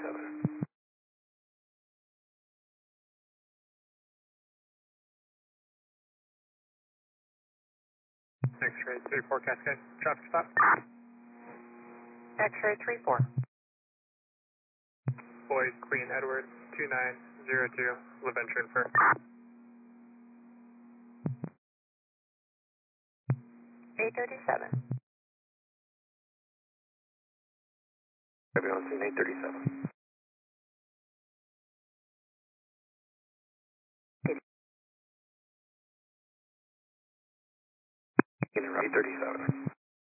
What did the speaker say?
837. X-ray 34 Cascade, traffic stop. X-ray 34. Boyd, Queen Edward, 2902, LaVenture Infer. 837. Everyone's in 837. Getting around 837.